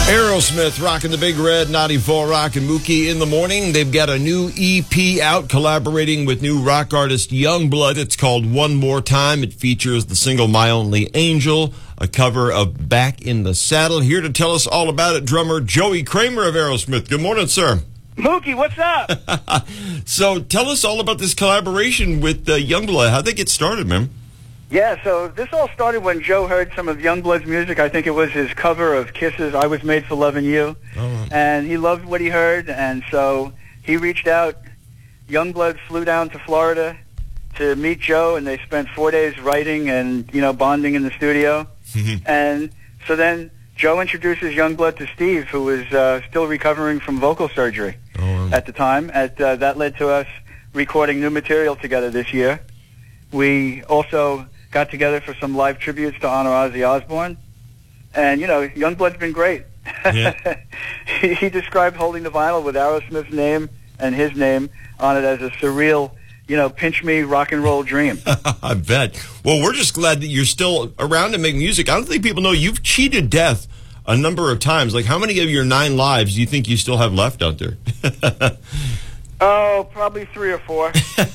Aerosmith rocking the Big Red, 94 Rock and Mookie in the morning. They've got a new EP out collaborating with new rock artist Youngblood. It's called One More Time. It features the single My Only Angel, a cover of Back in the Saddle. Here to tell us all about it, drummer Joey Kramer of Aerosmith. Good morning, sir. Mookie, what's up? So tell us all about this collaboration with Youngblood. How'd they get started, man? Yeah, so this all started when Joe heard some of Youngblood's music. I think it was his cover of Kiss's I Was Made for Loving You. Oh. And he loved what he heard, and so he reached out. Youngblood flew down to Florida to meet Joe, and they spent 4 days writing and, bonding in the studio. And so then Joe introduces Youngblood to Steve, who was still recovering from vocal surgery at the time. That led to us recording new material together this year. We also got together for some live tributes to honor Ozzy Osbourne. And, Youngblood's been great. Yeah. He described holding the vinyl with Aerosmith's name and his name on it as a surreal, pinch me rock and roll dream. I bet. Well, we're just glad that you're still around to make music. I don't think people know you've cheated death a number of times. Like, how many of your 9 lives do you think you still have left out there? Oh, probably 3 or 4.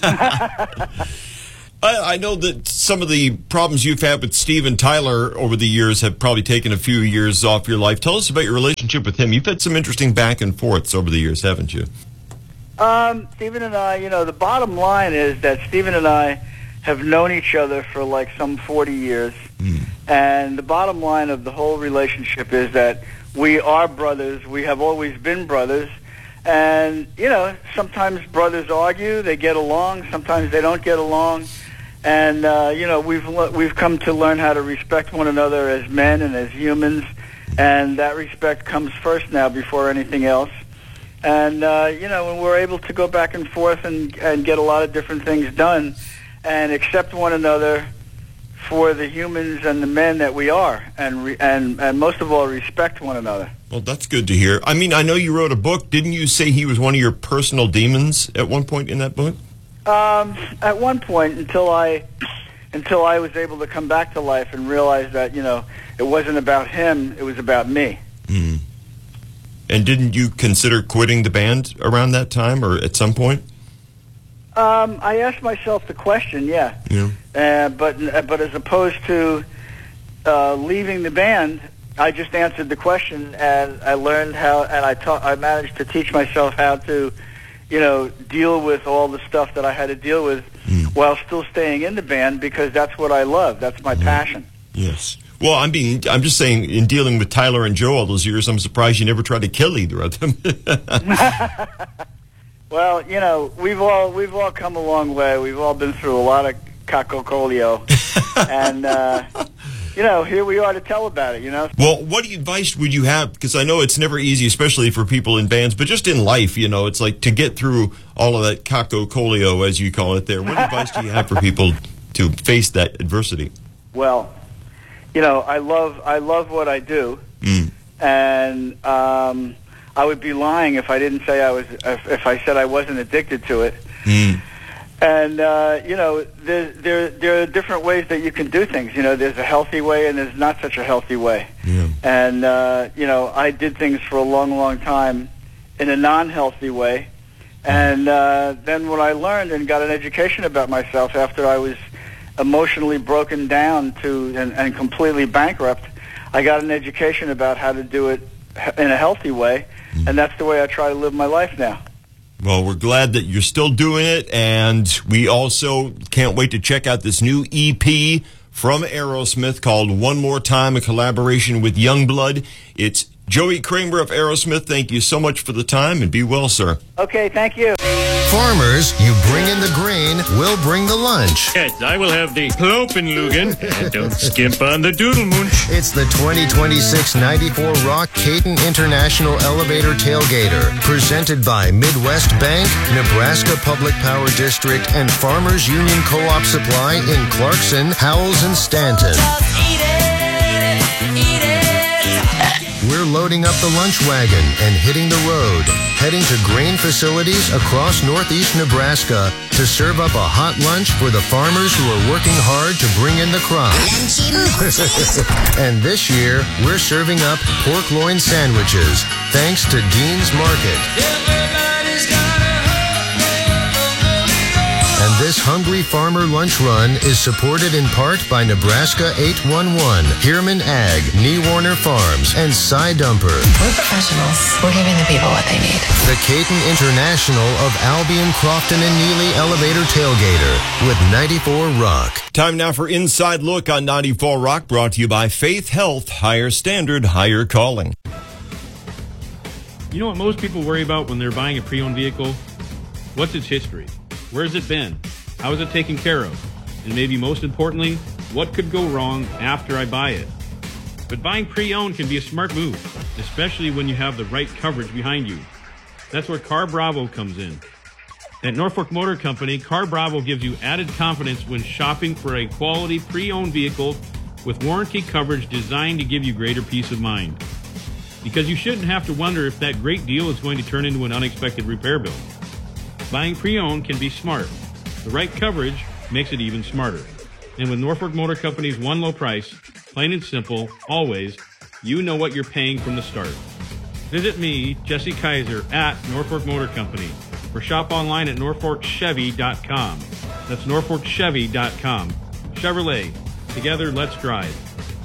I know that some of the problems you've had with Steve and Tyler over the years have probably taken a few years off your life. Tell us about your relationship with him. You've had some interesting back and forths over the years, haven't you? Stephen and I, the bottom line is that Stephen and I have known each other for like some 40 years. And the bottom line of the whole relationship is that we are brothers. We have always been brothers. And, sometimes brothers argue, they get along, sometimes they don't get along. And, we've come to learn how to respect one another as men and as humans. And that respect comes first now before anything else. And, when we're able to go back and forth and get a lot of different things done and accept one another for the humans and the men that we are, and most of all, respect one another. Well, that's good to hear. I mean, I know you wrote a book. Didn't you say he was one of your personal demons at one point in that book? At one point, until I was able to come back to life and realize that, it wasn't about him, it was about me. Mm. And didn't you consider quitting the band around that time or at some point? I asked myself the question, yeah. But as opposed to leaving the band, I just answered the question, and I learned how, and I managed to teach myself how to, deal with all the stuff that I had to deal with while still staying in the band, because that's what I love. That's my passion. Yes. Well, I'm just saying, in dealing with Tyler and Joe all those years, I'm surprised you never tried to kill either of them. Well, we've all come a long way. We've all been through a lot of cacocolio, and here we are to tell about it. Well, what advice would you have? Because I know it's never easy, especially for people in bands, but just in life, it's like to get through all of that cacocolio, as you call it. There, what advice do you have for people to face that adversity? Well, I love what I do, and I would be lying if I didn't say if I said I wasn't addicted to it. And there are different ways that you can do things. There's a healthy way and there's not such a healthy way. Yeah. And I did things for a long time in a non-healthy way. And then when I learned and got an education about myself after I was emotionally broken down and completely bankrupt, I got an education about how to do it in a healthy way, and that's the way I try to live my life now. Well, we're glad that you're still doing it, and we also can't wait to check out this new EP from Aerosmith called One More Time, a collaboration with Youngblood. It's Joey Kramer of Aerosmith. Thank you so much for the time, and be well, sir. Okay, thank you. Farmers, you bring in the grain, we'll bring the lunch. Yes, I will have the Kloppenlugen, and don't skimp on the Doodlemunch. It's the 2026 94 Rock Caton International Elevator Tailgater, presented by Midwest Bank, Nebraska Public Power District, and Farmers Union Co-op Supply in Clarkson, Howells, and Stanton. Just eat it, eat it. We're loading loading up the lunch wagon and hitting the road, heading to grain facilities across northeast Nebraska to serve up a hot lunch for the farmers who are working hard to bring in the crop. And this year, we're serving up pork loin sandwiches, thanks to Dean's Market. And this Hungry Farmer Lunch Run is supported in part by Nebraska 811, Heerman Ag, Warner Farms, and Cy Dumper. We're professionals. We're giving the people what they need. The Caton International of Albion, Crofton, and Neely Elevator Tailgater with 94 Rock. Time now for Inside Look on 94 Rock, brought to you by Faith Health, higher standard, higher calling. You know what most people worry about when they're buying a pre-owned vehicle? What's its history? Where's it been? How is it taken care of? And maybe most importantly, what could go wrong after I buy it? But buying pre-owned can be a smart move, especially when you have the right coverage behind you. That's where Car Bravo comes in. At Norfolk Motor Company, Car Bravo gives you added confidence when shopping for a quality pre-owned vehicle with warranty coverage designed to give you greater peace of mind. Because you shouldn't have to wonder if that great deal is going to turn into an unexpected repair bill. Buying pre-owned can be smart. The right coverage makes it even smarter. And with Norfolk Motor Company's one low price, plain and simple, always, you know what you're paying from the start. Visit me, Jesse Kaiser, at Norfolk Motor Company, or shop online at norfolkchevy.com. That's norfolkchevy.com. Chevrolet. Together, let's drive.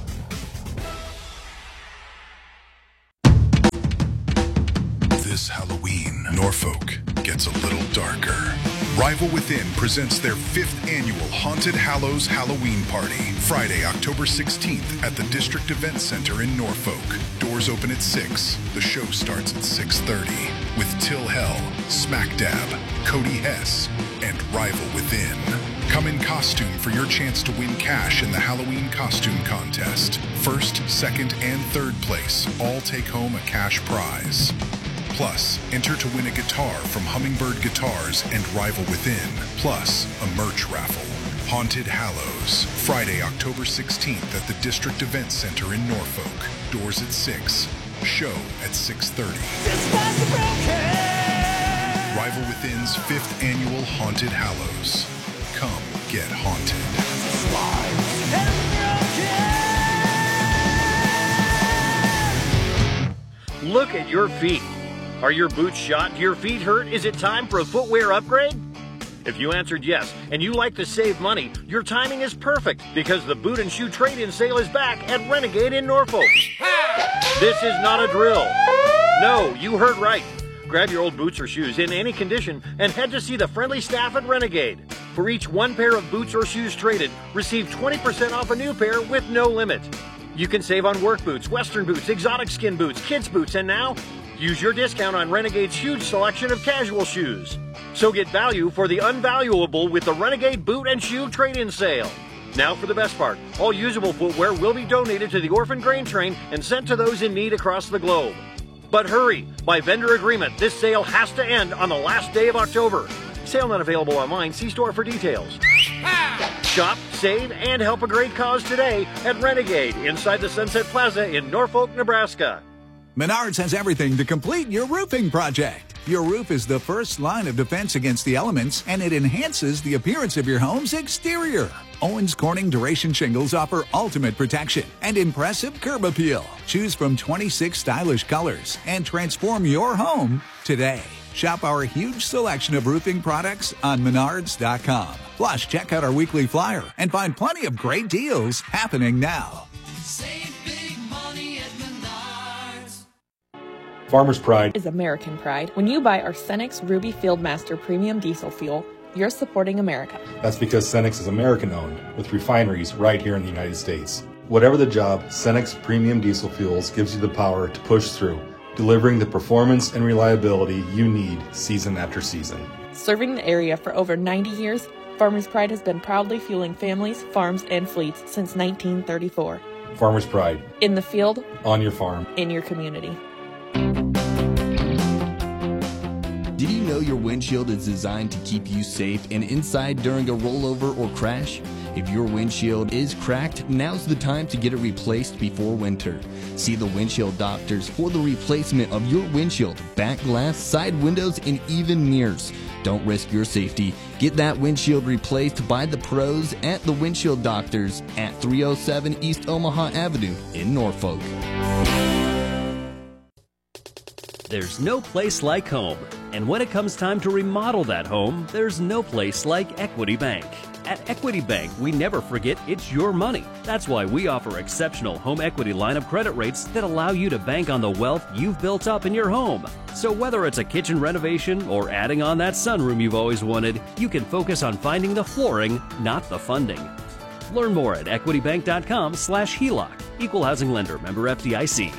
This Halloween, Norfolk gets a little darker. Rival Within presents their 5th annual Haunted Hallows Halloween Party, Friday, October 16th at the District Event Center in Norfolk. Doors open at 6. The show starts at 6:30 with Till Hell, Smack Dab, Cody Hess, and Rival Within. Come in costume for your chance to win cash in the Halloween costume contest. First, second, and third place all take home a cash prize. Plus, enter to win a guitar from Hummingbird Guitars and Rival Within, plus a merch raffle. Haunted Hallows, Friday, October 16th at the District Event Center in Norfolk. Doors at 6. Show at 6:30. Rival Within's 5th annual Haunted Hallows. Come get haunted. Look at your feet. Are your boots shot? Do your feet hurt? Is it time for a footwear upgrade? If you answered yes, and you like to save money, your timing is perfect because the boot and shoe trade-in sale is back at Renegade in Norfolk. This is not a drill. No, you heard right. Grab your old boots or shoes in any condition and head to see the friendly staff at Renegade. For each one pair of boots or shoes traded, receive 20% off a new pair with no limit. You can save on work boots, western boots, exotic skin boots, kids boots, and now use your discount on Renegade's huge selection of casual shoes. So get value for the unvaluable with the Renegade Boot and Shoe Trade-In Sale. Now for the best part. All usable footwear will be donated to the Orphan Grain Train and sent to those in need across the globe. But hurry! By vendor agreement, this sale has to end on the last day of October. Sale not available online. See store for details. Shop, save, and help a great cause today at Renegade inside the Sunset Plaza in Norfolk, Nebraska. Menards has everything to complete your roofing project. Your roof is the first line of defense against the elements, and it enhances the appearance of your home's exterior. Owens Corning Duration Shingles offer ultimate protection and impressive curb appeal. Choose from 26 stylish colors and transform your home today. Shop our huge selection of roofing products on Menards.com. Plus, check out our weekly flyer and find plenty of great deals happening now. Save big money at Menards. Farmer's Pride is American pride. When you buy our Cenex Ruby Fieldmaster Premium Diesel Fuel, you're supporting America. That's because Cenex is American-owned, with refineries right here in the United States. Whatever the job, Cenex Premium Diesel Fuels gives you the power to push through, delivering the performance and reliability you need season after season. Serving the area for over 90 years, Farmer's Pride has been proudly fueling families, farms, and fleets since 1934. Farmer's Pride. In the field. On your farm. In your community. Did you know your windshield is designed to keep you safe and inside during a rollover or crash? If your windshield is cracked, now's the time to get it replaced before winter. See the windshield doctors for the replacement of your windshield, back glass, side windows, and even mirrors. Don't risk your safety. Get that windshield replaced by the pros at the Windshield Doctors at 307 East Omaha Avenue in Norfolk. There's no place like home. And when it comes time to remodel that home, there's no place like Equity Bank. At Equity Bank, we never forget it's your money. That's why we offer exceptional home equity line of credit rates that allow you to bank on the wealth you've built up in your home. So whether it's a kitchen renovation or adding on that sunroom you've always wanted, you can focus on finding the flooring, not the funding. Learn more at equitybank.com/HELOC. Equal housing lender, member FDIC.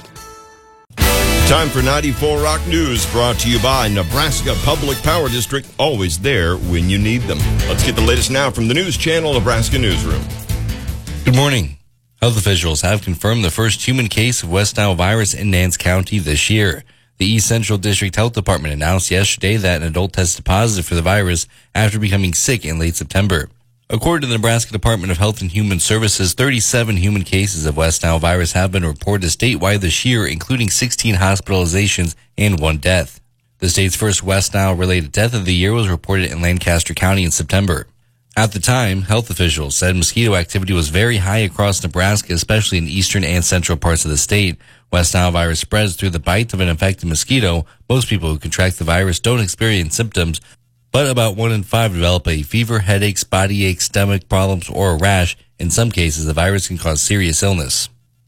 Time for 94 Rock News, brought to you by Nebraska Public Power District, always there when you need them. Let's get the latest now from the News Channel Nebraska Newsroom. Good morning. Health officials have confirmed the first human case of West Nile virus in Nance County this year. The East Central District Health Department announced yesterday that an adult tested positive for the virus after becoming sick in late September. According to the Nebraska Department of Health and Human Services, 37 human cases of West Nile virus have been reported statewide this year, including 16 hospitalizations and 1 death. The state's first West Nile-related death of the year was reported in Lancaster County in September. At the time, health officials said mosquito activity was very high across Nebraska, especially in eastern and central parts of the state. West Nile virus spreads through the bite of an infected mosquito. Most people who contract the virus don't experience symptoms, but about 1 in 5 develop a fever, headaches, body aches, stomach problems, or a rash. In some cases, the virus can cause serious illness.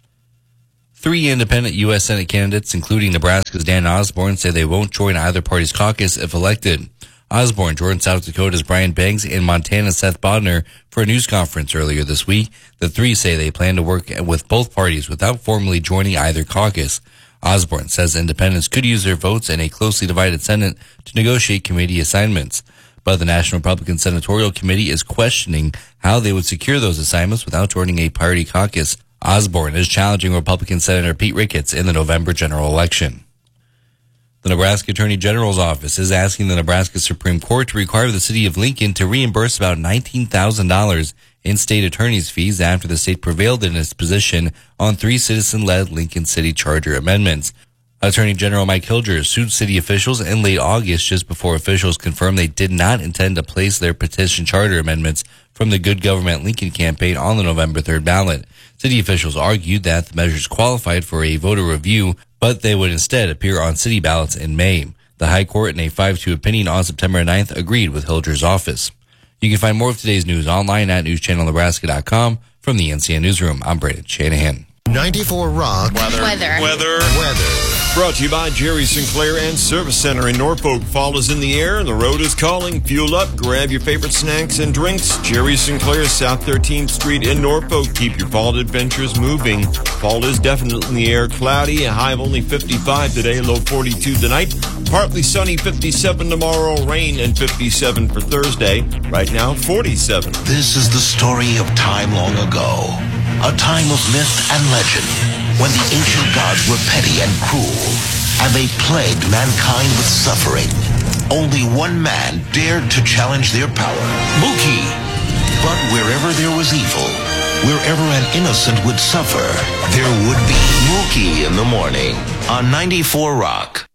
3 independent U.S. Senate candidates, including Nebraska's Dan Osborne, say they won't join either party's caucus if elected. Osborne joined South Dakota's Brian Banks and Montana's Seth Bodner for a news conference earlier this week. The 3 say they plan to work with both parties without formally joining either caucus. Osborne says independents could use their votes in a closely divided Senate to negotiate committee assignments. But the National Republican Senatorial Committee is questioning how they would secure those assignments without joining a party caucus. Osborne is challenging Republican Senator Pete Ricketts in the November general election. The Nebraska Attorney General's office is asking the Nebraska Supreme Court to require the city of Lincoln to reimburse about $19,000 in state attorney's fees after the state prevailed in its position on 3 citizen-led Lincoln City Charter amendments. Attorney General Mike Hilger sued city officials in late August just before officials confirmed they did not intend to place their petition charter amendments from the Good Government Lincoln campaign on the November 3rd ballot. City officials argued that the measures qualified for a voter review, but they would instead appear on city ballots in May. The High Court, in a 5-2 opinion on September 9th, agreed with Hilger's office. You can find more of today's news online at newschannelnebraska.com. From the NCN Newsroom, I'm Brandon Shanahan. 94 Rock. Weather. Brought to you by Jerry Sinclair and Service Center in Norfolk. Fall is in the air and the road is calling. Fuel up, grab your favorite snacks and drinks. Jerry Sinclair, South 13th Street in Norfolk. Keep your fall adventures moving. Fall is definitely in the air. Cloudy, a high of only 55 today, low 42 tonight. Partly sunny, 57 tomorrow. Rain and 57 for Thursday. Right now, 47. This is the story of time long ago. A time of myth and legend, when the ancient gods were petty and cruel, and they plagued mankind with suffering. Only one man dared to challenge their power, Mookie. But wherever there was evil, wherever an innocent would suffer, there would be Mookie in the morning on 94 Rock.